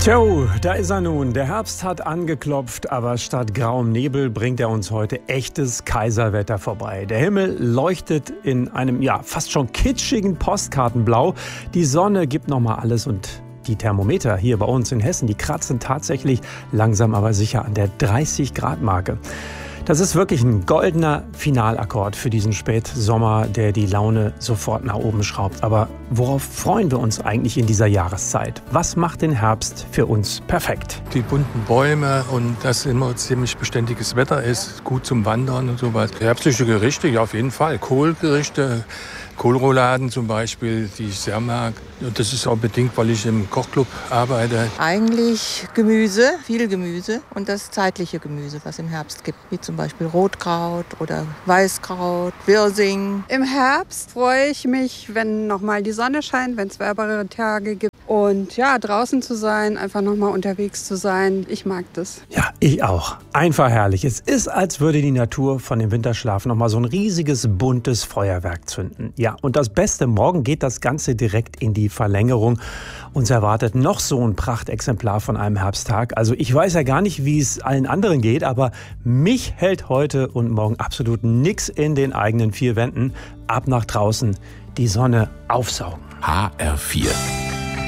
Tjo, da ist er nun. Der Herbst hat angeklopft, aber statt grauem Nebel bringt er uns heute echtes Kaiserwetter vorbei. Der Himmel leuchtet in einem, fast schon kitschigen Postkartenblau. Die Sonne gibt nochmal alles und die Thermometer hier bei uns in Hessen, die kratzen tatsächlich langsam aber sicher an der 30-Grad-Marke. Das ist wirklich ein goldener Finalakkord für diesen Spätsommer, der die Laune sofort nach oben schraubt. Aber worauf freuen wir uns eigentlich in dieser Jahreszeit? Was macht den Herbst für uns perfekt? Die bunten Bäume und dass immer ziemlich beständiges Wetter ist, gut zum Wandern und sowas. Herbstliche Gerichte, ja auf jeden Fall. Kohlgerichte, Kohlrouladen zum Beispiel, die ich sehr mag. Und das ist auch bedingt, weil ich im Kochclub arbeite. Eigentlich Gemüse, viel Gemüse und das zeitliche Gemüse, was im Herbst gibt, wie zum Beispiel Rotkraut oder Weißkraut, Wirsing. Im Herbst freue ich mich, wenn nochmal die Sonne scheint, wenn es wärmere Tage gibt. Und ja, draußen zu sein, einfach nochmal unterwegs zu sein. Ich mag das. Ja, ich auch. Einfach herrlich. Es ist, als würde die Natur von dem Winterschlaf nochmal so ein riesiges, buntes Feuerwerk zünden. Ja, und das Beste, morgen geht das Ganze direkt in die Verlängerung. Uns erwartet noch so ein Prachtexemplar von einem Herbsttag. Also ich weiß ja gar nicht, wie es allen anderen geht, aber mich hält heute und morgen absolut nichts in den eigenen vier Wänden. Ab nach draußen, die Sonne aufsaugen. HR4